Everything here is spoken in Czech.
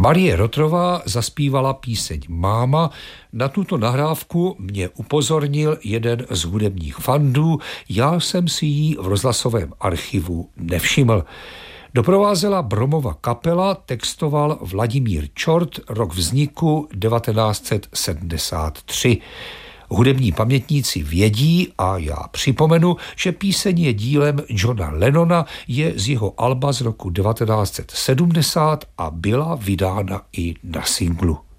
Marie Rotrová zaspívala píseň Máma. Na tuto nahrávku mě upozornil jeden z hudebních fandů, já jsem si ji v rozhlasovém archivu nevšiml. Doprovázela Bromova kapela, textoval Vladimír Čort, rok vzniku 1973. Hudební pamětníci vědí, a já připomenu, že píseň je dílem Johna Lennona, je z jeho alba z roku 1970 a byla vydána i na singlu.